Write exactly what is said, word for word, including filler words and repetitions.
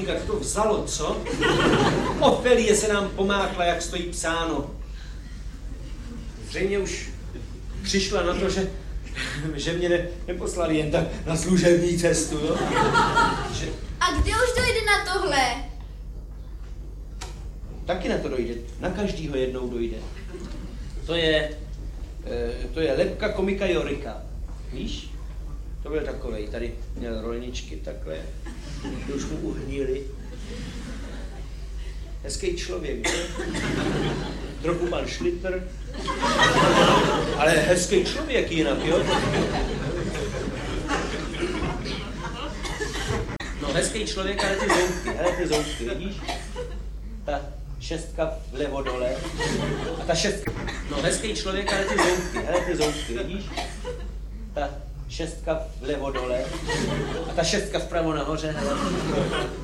Mašinka, to vzalo, co? Ofelie se nám pomákla, jak stojí psáno. Zřejmě už přišla na to, že, že mě ne, neposlali jen tak na služební cestu, jo? Že... A kdy už dojde na tohle? Taky na to dojde. Na každýho jednou dojde. To je, to je lebka komika Jorika. Víš? To byl takovej. Tady měl rolničky takhle. Ty už mu uhnili. Hezký člověk, že? Trochu pan Šlitr. Ale hezký člověk jinak, jo? No hezký člověk, ale ty zoutky, hele ty zoutky, vidíš? Ta šestka vlevo dole. A ta šestka, no hezký člověk, ale ty zoutky, hele ty zoutky, vidíš? Ta šestka vlevo dole. A ta šestka vpravo nahoře, hele.